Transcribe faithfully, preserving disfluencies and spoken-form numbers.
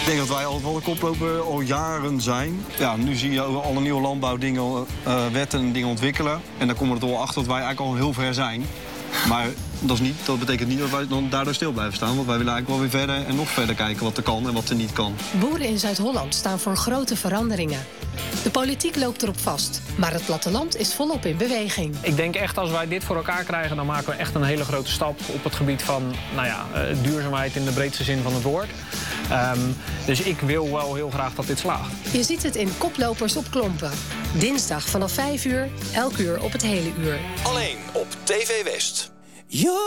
denk dat wij al wel de koploper al jaren zijn. Ja, nu zie je ook alle nieuwe landbouwdingen, uh, wetten en dingen ontwikkelen. En dan komen we er toch wel achter dat wij eigenlijk al heel ver zijn. Maar dat, is niet, dat betekent niet dat wij dan daardoor stil blijven staan. Want wij willen eigenlijk wel weer verder en nog verder kijken wat er kan en wat er niet kan. Boeren in Zuid-Holland staan voor grote veranderingen. De politiek loopt erop vast, maar het platteland is volop in beweging. Ik denk echt als wij dit voor elkaar krijgen, dan maken we echt een hele grote stap op het gebied van nou ja, uh, duurzaamheid in de breedste zin van het woord. Um, dus ik wil wel heel graag dat dit slaagt. Je ziet het in Koplopers op Klompen. Dinsdag vanaf vijf uur, elk uur op het hele uur. Alleen op T V West. Yo.